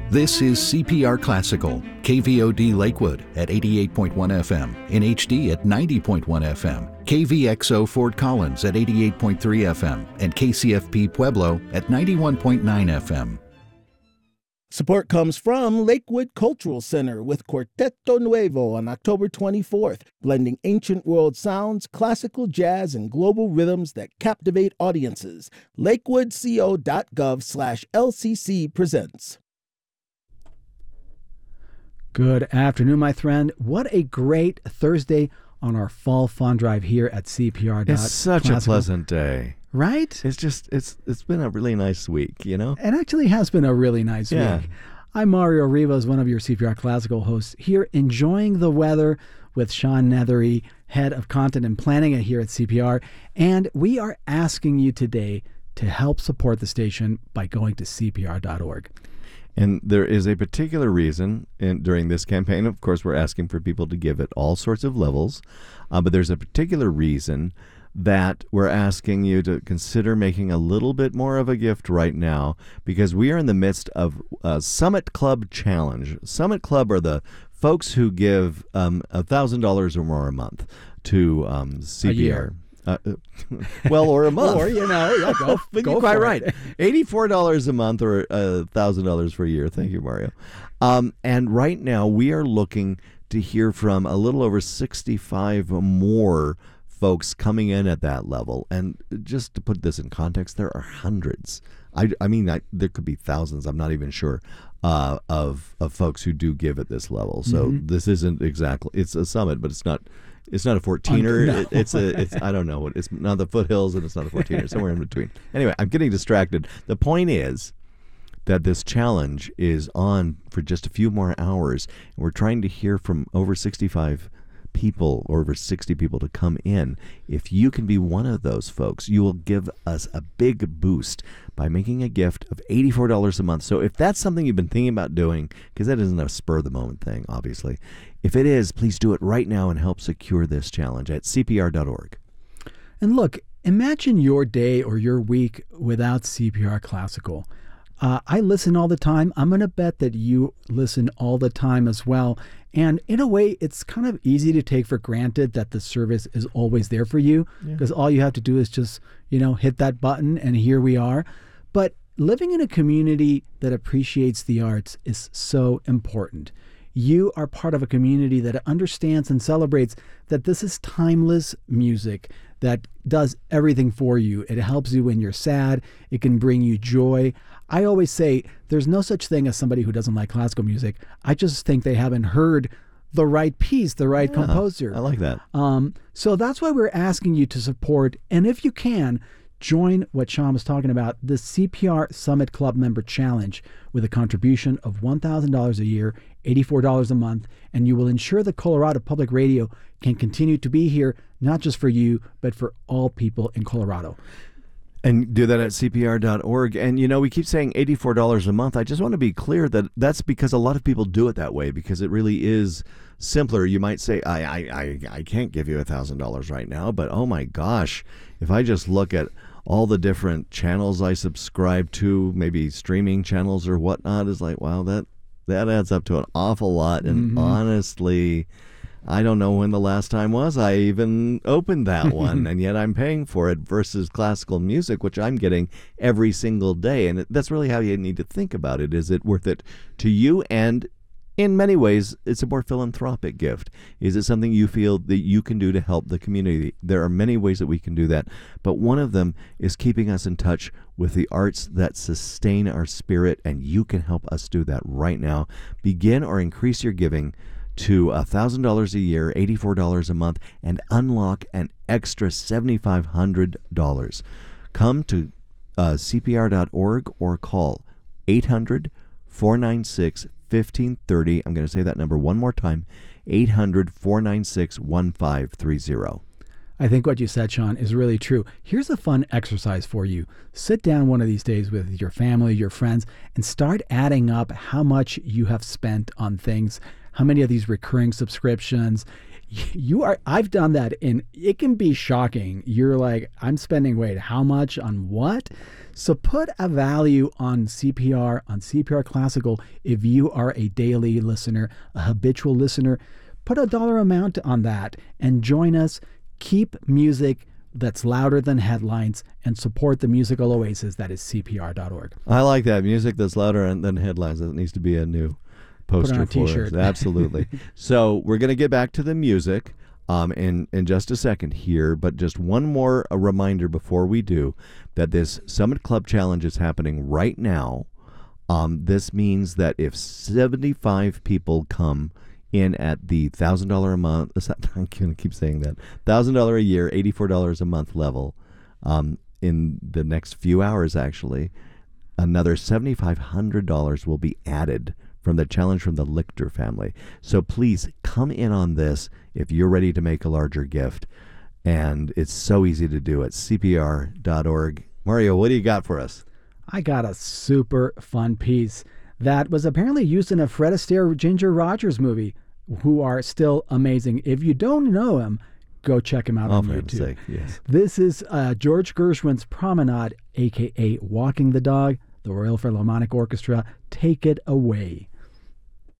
This is CPR Classical, KVOD Lakewood at 88.1 FM, in HD at 90.1 FM, KVXO Fort Collins at 88.3 FM, and KCFP Pueblo at 91.9 FM. Support comes from Lakewood Cultural Center with Quarteto Nuevo on October 24th, blending ancient world sounds, classical jazz, and global rhythms that captivate audiences. lakewoodco.gov/LCC presents. Good afternoon, my friend. What a great Thursday on our fall fun drive here at CPR. It's such Classical. a pleasant day. Right? It's been a really nice week, you know? It actually has been a really nice week. I'm Mario Rivas, one of your CPR Classical hosts, here enjoying the weather with Sean Nethery, head of content and planning here at CPR. And we are asking you today to help support the station by going to CPR.org. And there is a particular reason during this campaign. Of course, we're asking for people to give at all sorts of levels. But there's a particular reason that we're asking you to consider making a little bit more of a gift right now, because we are in the midst of a Summit Club Challenge. Summit Club are the folks who give $1,000 or more a month to CPR. A year. Well, or a month. Or, go You're quite for right. it. $84 a month or $1,000 for a year. Thank you, Mario. And right now we are looking to hear from a little over 65 more folks coming in at that level. And just to put this in context, there are hundreds. I mean, there could be thousands. I'm not even sure of folks who do give at this level. So this isn't exactly. It's a summit, but it's not. It's not a 14er. No. It's I don't know what. It's not the foothills, and it's not a 14er. Somewhere in between. Anyway, I'm getting distracted. The point is that this challenge is on for just a few more hours, and we're trying to hear from over 65 people or over 60 people to come in. If you can be one of those folks, you will give us a big boost by making a gift of $84 a month. So if that's something you've been thinking about doing, because that isn't a spur of the moment thing, obviously, if it is, please do it right now and help secure this challenge at CPR.org. And look, imagine your day or your week without CPR Classical. I listen all the time. I'm going to bet that you listen all the time as well. And in a way, it's kind of easy to take for granted that the service is always there for you, because all you have to do is just, hit that button and here we are. But living in a community that appreciates the arts is so important. You are part of a community that understands and celebrates that this is timeless music that does everything for you. It helps you when you're sad. It can bring you joy. I always say there's no such thing as somebody who doesn't like classical music. I just think they haven't heard the right piece, the right composer. I like that. So that's why we're asking you to support, and if you can, join what Sean was talking about, the CPR Summit Club Member Challenge with a contribution of $1,000 a year, $84 a month, and you will ensure that Colorado Public Radio can continue to be here, not just for you, but for all people in Colorado. And do that at CPR.org. And, we keep saying $84 a month. I just want to be clear that that's because a lot of people do it that way, because it really is simpler. You might say, I can't give you $1,000 right now, but oh my gosh, if I just look at all the different channels I subscribe to, maybe streaming channels or whatnot, is like, wow, that adds up to an awful lot. And honestly, I don't know when the last time was I even opened that one, and yet I'm paying for it, versus classical music, which I'm getting every single day. And that's really how you need to think about it. Is it worth it to you? And in many ways, it's a more philanthropic gift. Is it something you feel that you can do to help the community? There are many ways that we can do that, but one of them is keeping us in touch with the arts that sustain our spirit, and you can help us do that right now. Begin or increase your giving to $1,000 a year, $84 a month, and unlock an extra $7,500. Come to CPR.org or call 800-496-1530. I'm going to say that number one more time, 800-496-1530. I think what you said, Sean, is really true. Here's a fun exercise for you. Sit down one of these days with your family, your friends, and start adding up how much you have spent on things, how many of these recurring subscriptions. I've done that, and it can be shocking. You're like, I'm spending, wait, how much on what? So put a value on CPR Classical. If you are a daily listener, a habitual listener, put a dollar amount on that and join us. Keep music that's louder than headlines and support the musical oasis that is CPR.org. I like that. Music that's louder than headlines. That needs to be a new poster Put on a for t-shirt. us. Absolutely. So we're going to get back to the music in just a second here, but just one more reminder before we do that this Summit Club Challenge is happening right now. This means that if 75 people come in at the $1,000 a month, I'm going to keep saying that, $1,000 a year, $84 a month level, in the next few hours actually, another $7,500 will be added from the challenge from the Lichter family. So please come in on this if you're ready to make a larger gift. And it's so easy to do at CPR.org. Mario, what do you got for us? I got a super fun piece that was apparently used in a Fred Astaire, Ginger Rogers movie, who are still amazing. If you don't know him, go check him out on YouTube. Sake, yes. This is George Gershwin's Promenade, a.k.a. Walking the Dog, the Royal Philharmonic Orchestra. Take it away.